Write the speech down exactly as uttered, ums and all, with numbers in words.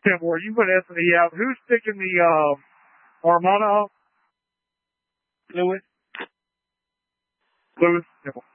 Temple, are you putting S and E out? Who's sticking the uh, Armada up? Lewis? Lewis? Temple.